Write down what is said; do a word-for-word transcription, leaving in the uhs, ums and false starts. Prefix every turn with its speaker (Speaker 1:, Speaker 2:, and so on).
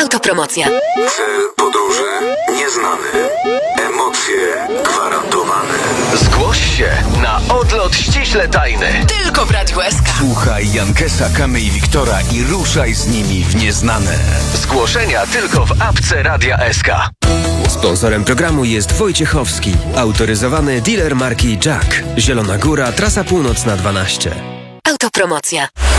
Speaker 1: Autopromocja.
Speaker 2: Cel podróży nieznany. Emocje gwarantowane.
Speaker 3: Zgłoś się na odlot ściśle tajny.
Speaker 1: Tylko w Radiu S K.
Speaker 2: Słuchaj Jankesa, Kamy i Wiktora i ruszaj z nimi w nieznane.
Speaker 3: Zgłoszenia tylko w apce Radia S K.
Speaker 4: Sponsorem programu jest Wojciechowski, autoryzowany dealer marki Jack. Zielona Góra, trasa północna dwanaście.
Speaker 1: Autopromocja.